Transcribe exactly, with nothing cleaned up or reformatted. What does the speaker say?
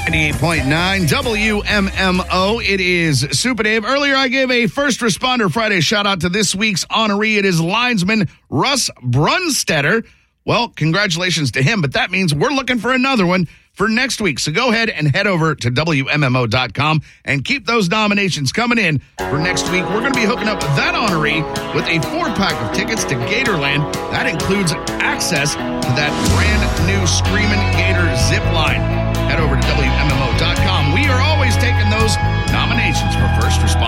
ninety-eight point nine W M M O. It is Super Dave. Earlier, I gave a First Responder Friday shout out to this week's honoree. It is linesman Russ Brunstetter. Well, congratulations to him, but that means we're looking for another one for next week. So go ahead and head over to W M M O dot com and keep those nominations coming in for next week. We're going to be hooking up that honoree with a four-pack of tickets to Gatorland. That includes access to that brand new Screamin' Gator zip line. Head over to W M M O dot com. We are always taking those nominations for First Responder.